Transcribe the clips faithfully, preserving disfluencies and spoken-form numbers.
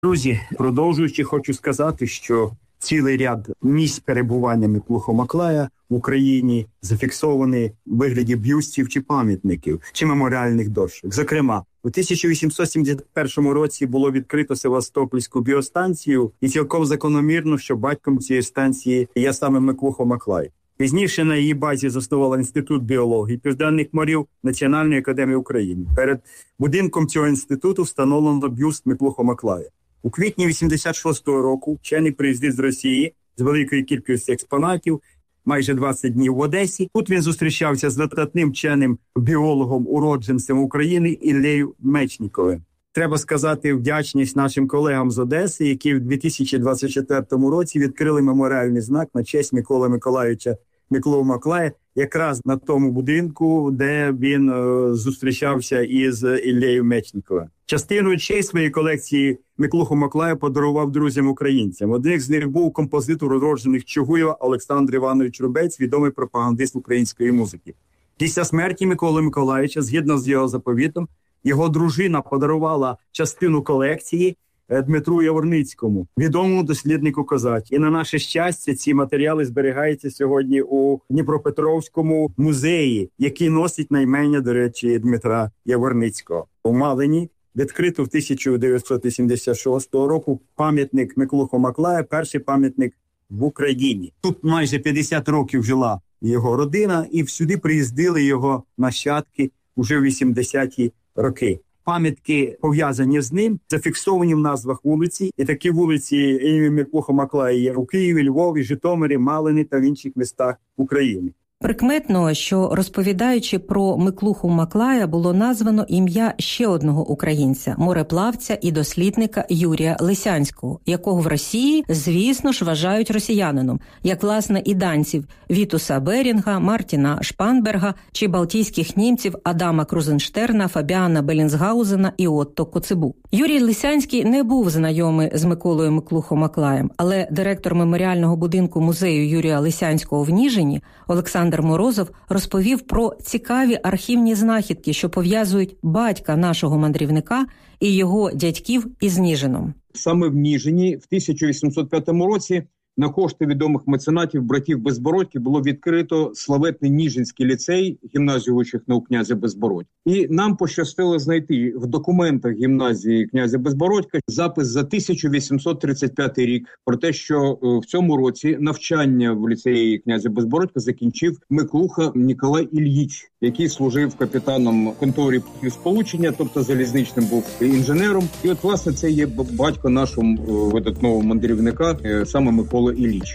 Друзі, продовжуючи, хочу сказати, що цілий ряд місць перебування Миклухи Маклая в Україні зафіксовані в вигляді бюстів чи пам'ятників, чи меморіальних дошок. Зокрема, у тисяча вісімсот сімдесят першому році було відкрито Севастопольську біостанцію, і цілком закономірно, що батьком цієї станції є саме Миклуха Маклай. Пізніше на її базі заснувала Інститут біології Південних морів Національної академії України. Перед будинком цього інституту встановлено бюст Миклухи Маклая. У квітні вісімдесят шостого року вчений приїздив з Росії з великою кількістю експонатів, майже двадцять днів в Одесі. Тут він зустрічався з видатним вченим біологом-уродженцем України Іллею Мечніковим. Треба сказати вдячність нашим колегам з Одеси, які в дві тисячі двадцять четвертому році відкрили меморіальний знак на честь Миколи Миколайовича Миклухи Маклая, якраз на тому будинку, де він е, зустрічався із Іллею Мечніковим. Частину речей своєї колекції Миклухи Маклая подарував друзям-українцям. Одним з них був композитор уроджених Чугуєва Олександр Іванович Рубець, відомий пропагандист української музики. Після смерті Миколи Миколайовича, згідно з його заповітом, його дружина подарувала частину колекції Дмитру Яворницькому, відомому досліднику козаків. І на наше щастя, ці матеріали зберігаються сьогодні у Дніпропетровському музеї, який носить наймення, до речі, Дмитра Яворницького. У Малині відкрито в тисяча дев'ятсот вісімдесят шостого року пам'ятник Миклухи Маклая, перший пам'ятник в Україні. Тут майже п'ятдесят років жила його родина, і всюди приїздили його нащадки уже в вісімдесяті роки. Пам'ятки, пов'язані з ним, зафіксовані в назвах вулиці. І такі вулиці імені Миклухи Маклая є у Києві, Львові, Житомирі, Малині та в інших містах України. Прикметно, що, розповідаючи про Миклуху Маклая, було названо ім'я ще одного українця – мореплавця і дослідника Юрія Лисянського, якого в Росії, звісно ж, вважають росіянином, як, власне, і данців Вітуса Берінга, Мартіна Шпанберга чи балтійських німців Адама Крузенштерна, Фабіана Белінсгаузена і Отто Коцебу. Юрій Лисянський не був знайомий з Миколою Миклухою Маклаєм, але директор меморіального будинку музею Юрія Лисянського в Ніжині Олександр Морозов розповів про цікаві архівні знахідки, що пов'язують батька нашого мандрівника і його дядьків із Ніжином. Саме в Ніжині в тисяча вісімсот п'ятому році на кошти відомих меценатів братів Безбородьки було відкрито славетний Ніжинський ліцей, гімназію вищих наук князя Безбородька. І нам пощастило знайти в документах гімназії князя Безбородька запис за тисяча вісімсот тридцять п'ятий рік про те, що в цьому році навчання в ліцеї князя Безбородька закінчив Миклуха Ніколай Ільїч, який служив капітаном конторі сполучення, тобто залізничним був інженером. І от, власне, це є батько нашого видатного мандрівника, саме Микола Ілліч.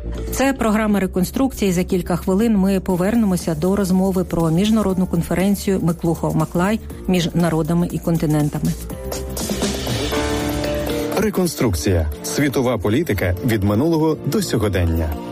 Це програма «Реконструкції». За кілька хвилин ми повернемося до розмови про міжнародну конференцію «Миклуха Маклай. Між народами і континентами». Реконструкція. Світова політика від минулого до сьогодення.